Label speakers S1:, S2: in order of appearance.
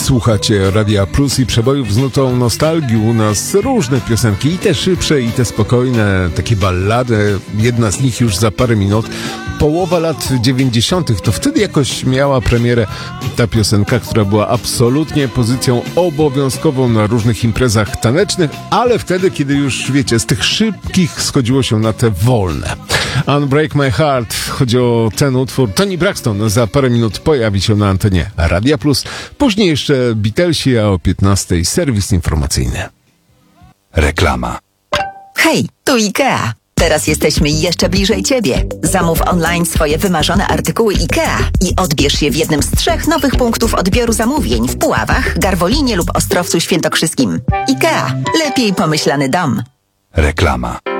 S1: Słuchacie Radia Plus i przebojów z nutą nostalgii. U nas różne piosenki, i te szybsze, i te spokojne, takie ballady. Jedna z nich już za parę minut. Połowa lat 90. to wtedy jakoś miała premierę ta piosenka, która była absolutnie pozycją obowiązkową na różnych imprezach tanecznych, ale wtedy, kiedy już, wiecie, z tych szybkich schodziło się na te wolne. Unbreak My Heart, chodzi o ten utwór. Toni Braxton za parę minut pojawi się na antenie Radia Plus. Później jeszcze Beatlesi, a o 15:00 serwis informacyjny.
S2: Reklama.
S3: Hej, tu IKEA. Teraz jesteśmy jeszcze bliżej Ciebie. Zamów online swoje wymarzone artykuły IKEA i odbierz je w jednym z 3 nowych punktów odbioru zamówień w Puławach, Garwolinie lub Ostrowcu Świętokrzyskim. IKEA. Lepiej pomyślany dom.
S2: Reklama.